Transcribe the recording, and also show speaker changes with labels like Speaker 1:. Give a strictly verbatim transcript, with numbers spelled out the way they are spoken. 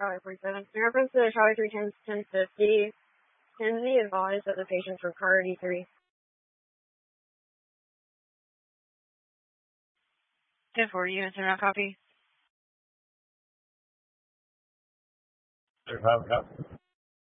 Speaker 1: Charlie forty-seven. In reference to Charlie three ten fifty, can we advise that the patient's from car eighty-three? ten forty units in round copy.
Speaker 2: They're five,